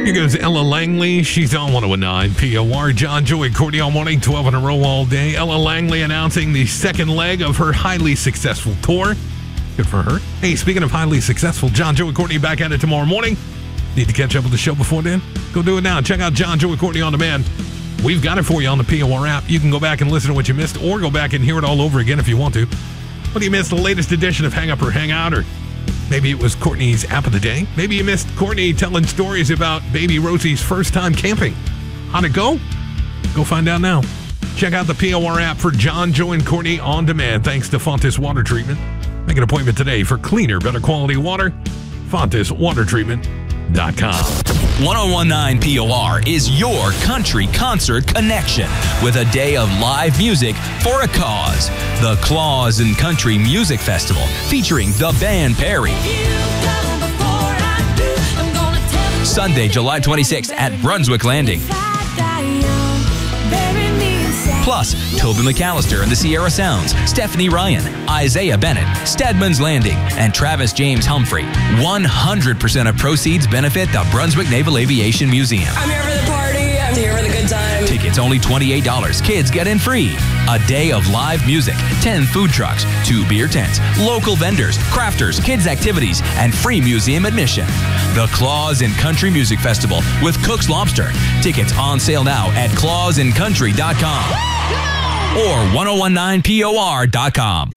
Here goes Ella Langley. She's on 109 POR. John, Joey, Courtney all morning, 12 in a row all day. Ella Langley announcing the second leg of her highly successful tour. Good for her. Hey, speaking of highly successful, John, Joey, Courtney back at it tomorrow morning. Need to catch up with the show before then? Go do it now. Check out John, Joey, Courtney on demand. We've got it for you on the POR app. You can go back and listen to what you missed or go back and hear it all over again if you want to. What do you miss? The latest edition of Hang Up or Hang Out, or maybe it was Courtney's app of the day. Maybe you missed Courtney telling stories about baby Rosie's first time camping. How'd it go? Go find out now. Check out the POR app for John, Joe, and Courtney on demand thanks to Fontes Water Treatment. Make an appointment today for cleaner, better quality water. FontesWaterTreatment.com. 1019 POR is your country concert connection with a day of live music for a cause. The Claus and Country Music Festival featuring the band Perry. Sunday, July 26th at Brunswick Landing. Plus, Toby McAllister and the Sierra Sounds, Stephanie Ryan, Isaiah Bennett, Stedman's Landing, and Travis James Humphrey. 100% of proceeds benefit the Brunswick Naval Aviation Museum. I'm here for the party. I'm here for the good time. Tickets only $28. Kids get in free. A day of live music, 10 food trucks, 2 beer tents, local vendors, crafters, kids activities, and free museum admission. The Claus and Country Music Festival with Cook's Lobster. Tickets on sale now at clausandcountry.com or 1019POR.com.